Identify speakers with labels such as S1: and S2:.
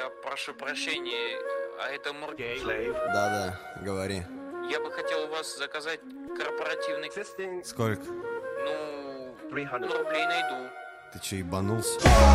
S1: Я прошу прощения, а это Мургей?
S2: Да-да, говори.
S1: Я бы хотел у вас заказать корпоративный...
S2: Сколько?
S1: Ну, рублей найду.
S2: Ты че, ебанулся?